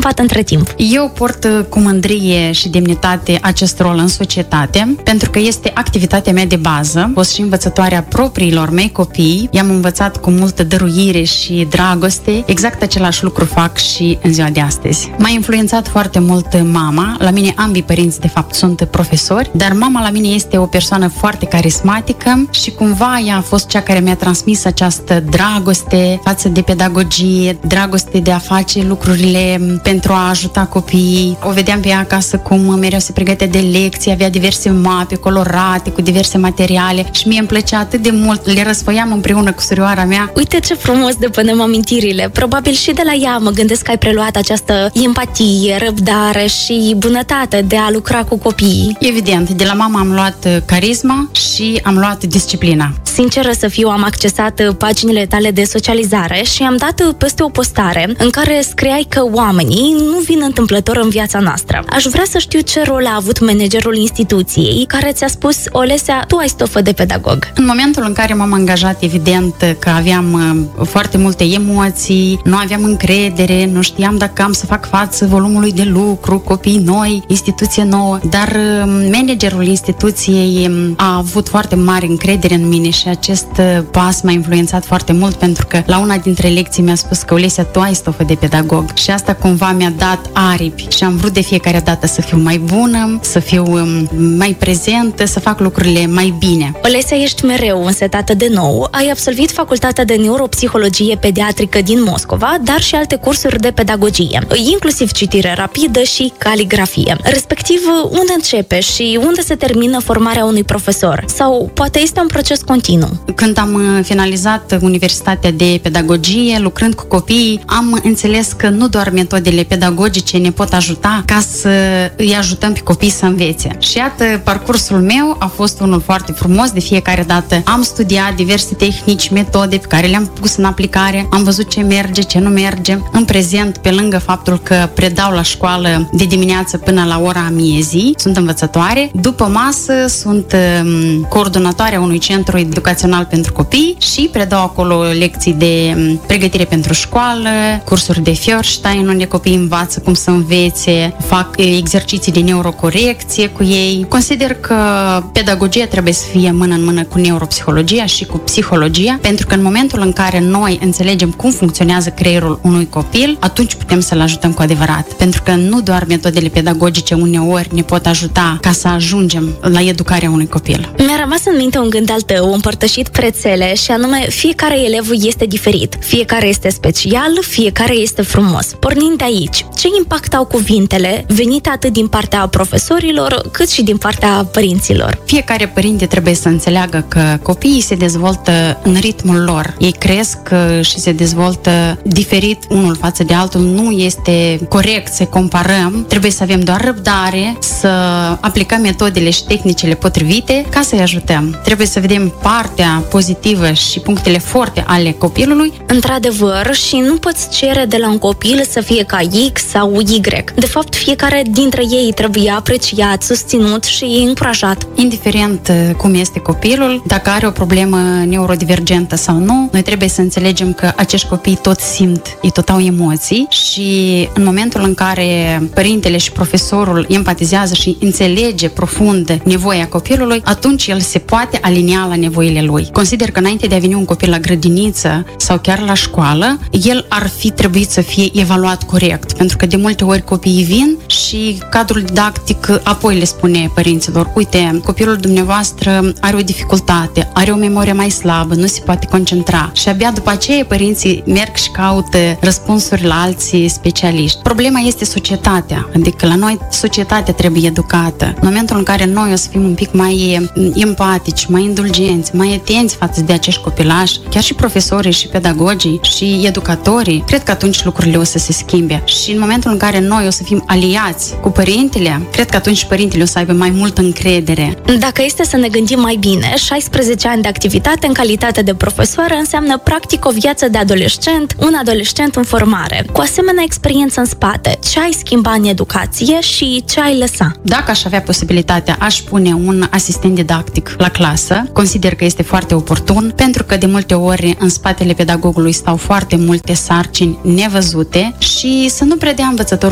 schimbat între timp? Eu port cu mândrie și demnitate acest rol în societate, pentru că este activitatea mea de bază. Am fost și învățătoarea propriilor mei copii. I-am învățat cu multă dăruire și dragoste. Exact același lucru fac și în ziua de astăzi. M-a influențat foarte mult mama. La mine ambii părinți, de fapt, sunt profesori, dar mama la mine este o persoană foarte carismatică și cumva ea a fost cea care mi-a transmis această dragoste față de pedagogie, dragoste de a face lucrurile pentru a ajuta copiii. O vedeam pe ea acasă cum mereu se pregătea de lecții, avea diverse mape colorate cu diverse materiale și mie îmi plăcea atât de mult. Le răsfoiam împreună cu surioara mea. Uite ce frumos depunem amintirile. Probabil și de la ea mă gândesc că ai preluat această empatie, răbdare și bunătate de a lucra cu copiii. Evident, de la mama am luat carisma și am luat disciplina. Sinceră să fiu, am accesat paginile tale de socializare și am dat peste o postare în care scriai că oamenii nu vin întâmplător în viața noastră. Aș vrea să știu ce rol a avut managerul instituției care ți-a spus: Olesea, tu ai stofă de pedagog. În momentul în care m-am angajat, evident că aveam foarte multe emoții, nu aveam încredere, nu știam dacă am să fac față volumului de lucru, copii noi, instituție nouă, dar managerul instituției a avut foarte mare încredere în mine și acest pas m-a influențat foarte mult, pentru că la una dintre lecții mi-a spus că: Olesea, tu ai stofă de pedagog, și asta cumva mi-a dat aripi și am vrut de fiecare dată să fiu mai bună, să fiu mai prezentă, să fac lucrurile mai bine. Olesea, ești mereu însetată de nou. Ai absolvit facultatea de neuropsihologie pediatrică din Moscova, dar și alte cursuri de pedagogie, inclusiv citire rapidă și caligrafie. Respectiv, unde începe și unde se termină formarea unui profesor? Sau poate este un proces continuu? Când am finalizat Universitatea de Pedagogie, lucrând cu copiii, am înțeles că nu doar metodele pedagogice ne pot ajuta ca să îi ajutăm pe copii să învețe. Și iată, parcursul meu a fost unul foarte frumos. De fiecare dată am studiat diverse tehnici, metode pe care le-am pus în aplicare, am văzut ce merge, ce nu merge. În prezent, pe lângă faptul că predau la școală de dimineață până la ora miezii, sunt învățătoare, după masă sunt coordonatoarea unui centru educațional pentru copii și predau acolo lecții de pregătire pentru școală, cursuri de Feuerstein, unde copiii învață cum să învețe, fac exerciții de neurocorecție cu ei. Consider că pedagogia trebuie să fie mână în mână cu neuropsihologia și cu psihologia, pentru că în momentul în care noi înțelegem cum funcționează creierul unui copil, atunci putem să-l ajutăm cu adevărat. Pentru că nu doar metodele pedagogice uneori ne pot ajuta ca să ajungem la educarea unui copil. Mi-a rămas în minte un gând al tău, împărtășit prețele, și anume: fiecare elev este diferit, fiecare este special, fiecare este frumos. Pornind de aici, ce impact au cuvintele venite atât din partea profesorilor cât și din partea părinților? Fiecare părinte trebuie să înțeleagă că copiii se dezvoltă în ritmul lor. Ei cresc și se dezvoltă diferit unul față de altul. Nu este corect să comparăm. Trebuie să avem doar răbdare, să aplicăm metodele și tehnicile potrivite ca să-i ajutăm. Trebuie să vedem partea pozitivă și punctele forte ale copilului. Într-adevăr, și nu poți cere de la un copil să fie ca X sau Y. De fapt, fiecare dintre ei trebuie apreciat, susținut și încurajat. Indiferent cum este copilul, dacă are o problemă neurodivergentă sau nu, noi trebuie să înțelegem că acești copii tot simt, ei tot au emoții și în momentul în care părintele și profesorul empatizează și înțelege profund nevoia copilului, atunci el se poate alinia la nevoile lui. Consider că înainte de a veni un copil la grădiniță sau chiar la școală, el ar fi trebuit să fie evaluat corect, pentru că de multe ori copiii vin și cadrul didactic apoi le spune părinților: uite, copilul dumneavoastră are o dificultate, are o memorie mai slabă, nu se poate concentra. Și abia după aceea părinții merg și caută răspunsuri la alții specialiști. Problema este societatea, adică la noi societatea trebuie educată. În momentul în care noi o să fim un pic mai empatici, mai indulgenți, mai atenți față de acești copilași, chiar și profesorii și pedagogii și educatorii, cred că atunci lucrurile o să se schimbe. Și în momentul în care noi o să fim aliați cu părintele, cred că atunci părintele o să aibă mai multă încredere. Dacă este să ne gândim mai bine, 16 ani de activitate în calitate de profesoară înseamnă practic o viață de adolescent, un adolescent în formare. Cu asemenea experiență în spate, ce ai schimba în educație și ce ai lăsa? Dacă aș avea posibilitatea, aș pune un asistent didactic la clasă. Consider că este foarte oportun, pentru că de multe ori în spatele pedagogului stau foarte multe sarcini nevăzute și să nu predea învățătorul